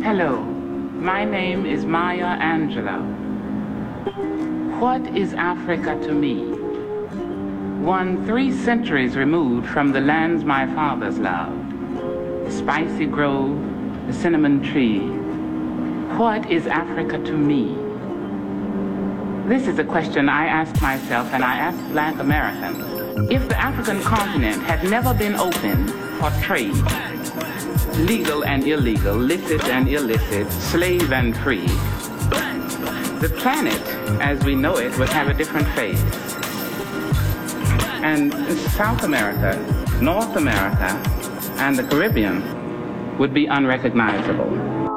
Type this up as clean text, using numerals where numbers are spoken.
Hello, my name is Maya Angelou. What is Africa to me? One 3 centuries removed from the lands my fathers loved, the spicy grove, the cinnamon tree. What is Africa to me? This is a question I ask myself and I ask Black Americans. If the African continent had never been open for trade, legal and illegal, licit and illicit, slave and free, the planet as we know it would have a different face. And South America, North America, and the Caribbean would be unrecognizable.